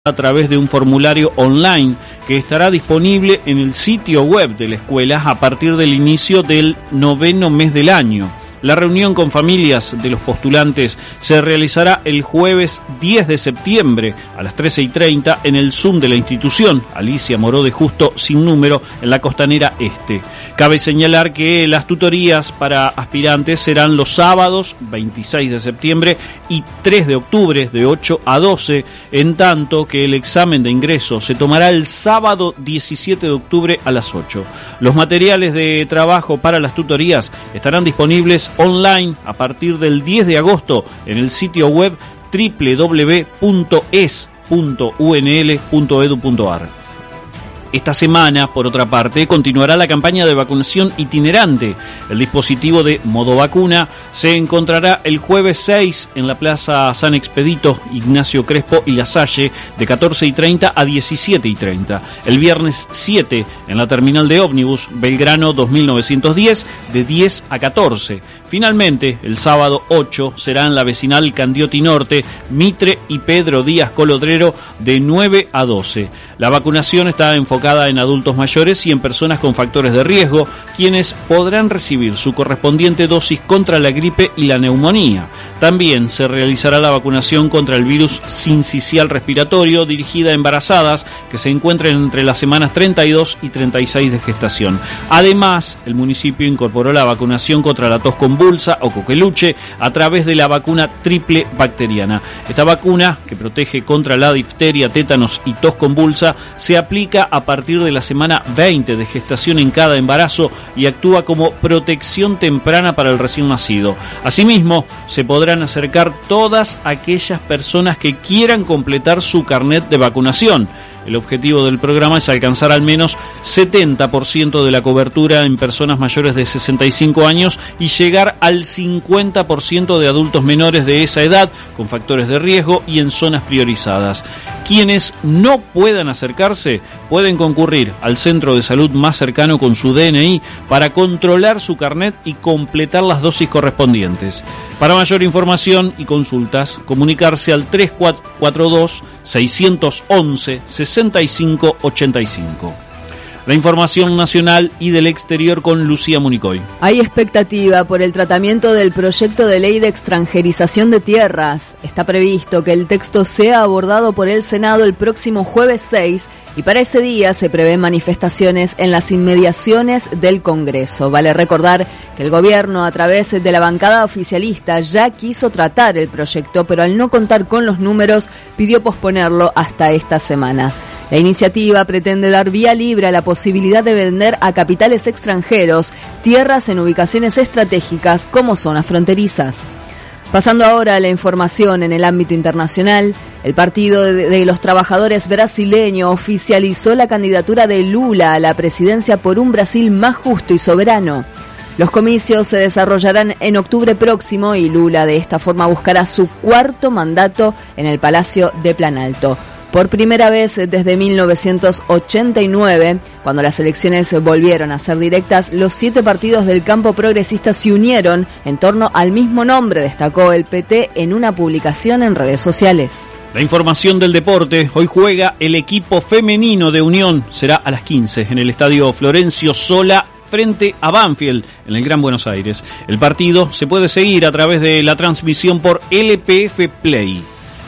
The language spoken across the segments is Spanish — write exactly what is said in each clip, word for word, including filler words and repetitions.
a través de un formulario online que estará disponible en el sitio web de la escuela a partir del inicio del noveno mes del año. La reunión con familias de los postulantes se realizará el jueves diez de septiembre a las trece y treinta en el Zoom de la institución, Alicia Moró de Justo sin número, en la Costanera Este. Cabe señalar que las tutorías para aspirantes serán los sábados veintiséis de septiembre y tres de octubre de ocho a doce, en tanto que el examen de ingreso se tomará el sábado diecisiete de octubre a las ocho. Los materiales de trabajo para las tutorías estarán disponibles online a partir del diez de agosto en el sitio web doble u doble u doble u punto e s punto u n l punto e d u punto a r. Esta semana, por otra parte, continuará la campaña de vacunación itinerante. El dispositivo de Modo Vacuna se encontrará el jueves seis en la Plaza San Expedito, Ignacio Crespo y La Salle, de catorce y treinta a diecisiete y treinta. El viernes siete en la terminal de ómnibus Belgrano dos mil novecientos diez, de diez a catorce. Finalmente, el sábado ocho será en la vecinal Candioti Norte, Mitre y Pedro Díaz Colodrero, de nueve a doce. La vacunación está enfocada en adultos mayores y en personas con factores de riesgo, quienes podrán recibir su correspondiente dosis contra la gripe y la neumonía. También se realizará la vacunación contra el virus sincicial respiratorio dirigida a embarazadas que se encuentren entre las semanas treinta y dos y treinta y seis de gestación. Además, el municipio incorporó la vacunación contra la tos convulsa o coqueluche a través de la vacuna triple bacteriana. Esta vacuna, que protege contra la difteria, tétanos y tos convulsa, se aplica a partir de la semana veinte de gestación en cada embarazo y actúa como protección temprana para el recién nacido. Asimismo, se podrán acercar todas aquellas personas que quieran completar su carnet de vacunación. El objetivo del programa es alcanzar al menos setenta por ciento de la cobertura en personas mayores de sesenta y cinco años y llegar al cincuenta por ciento de adultos menores de esa edad con factores de riesgo y en zonas priorizadas. Quienes no puedan acercarse pueden concurrir al centro de salud más cercano con su D N I para controlar su carnet y completar las dosis correspondientes. Para mayor información y consultas, comunicarse al tres cuatro cuatro dos, seis once, sesenta y cinco ochenta y cinco. La información nacional y del exterior con Lucía Municoy. Hay expectativa por el tratamiento del proyecto de ley de extranjerización de tierras. Está previsto que el texto sea abordado por el Senado el próximo jueves seis y para ese día se prevén manifestaciones en las inmediaciones del Congreso. Vale recordar que el gobierno, a través de la bancada oficialista, ya quiso tratar el proyecto, pero al no contar con los números, pidió posponerlo hasta esta semana. La iniciativa pretende dar vía libre a la posibilidad de vender a capitales extranjeros tierras en ubicaciones estratégicas como zonas fronterizas. Pasando ahora a la información en el ámbito internacional, el Partido de, de los Trabajadores brasileño oficializó la candidatura de Lula a la presidencia por un Brasil más justo y soberano. Los comicios se desarrollarán en octubre próximo y Lula de esta forma buscará su cuarto mandato en el Palacio de Planalto. Por primera vez desde mil novecientos ochenta y nueve, cuando las elecciones volvieron a ser directas, los siete partidos del campo progresista se unieron en torno al mismo nombre, destacó el P T en una publicación en redes sociales. La información del deporte. Hoy juega el equipo femenino de Unión. Será a las quince en el estadio Florencio Sola, frente a Banfield, en el Gran Buenos Aires. El partido se puede seguir a través de la transmisión por L P F Play.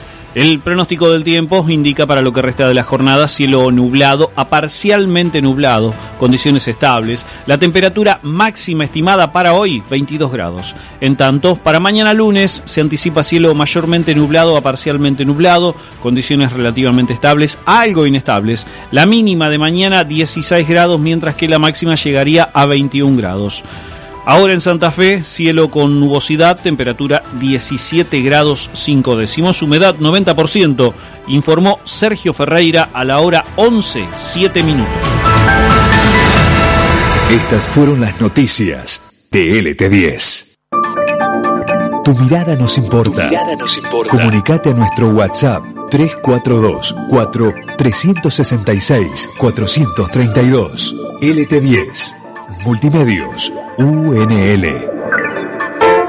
El pronóstico del tiempo indica para lo que resta de la jornada cielo nublado a parcialmente nublado, condiciones estables. La temperatura máxima estimada para hoy, veintidós grados. En tanto, para mañana lunes se anticipa cielo mayormente nublado a parcialmente nublado, condiciones relativamente estables, algo inestables. La mínima de mañana, dieciséis grados, mientras que la máxima llegaría a veintiún grados. Ahora en Santa Fe, cielo con nubosidad, temperatura diecisiete grados cinco décimos, humedad noventa por ciento, informó Sergio Ferreira a la hora once, siete minutos. Estas fueron las noticias de L T diez. Tu mirada nos importa. Tu mirada nos importa. Comunicate a nuestro WhatsApp tres cuatro dos, cuatro, tres seis seis, cuatro tres dos. L T diez. Multimedios U N L.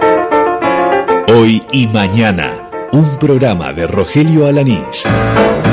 Hoy y mañana, un programa de Rogelio Alanís.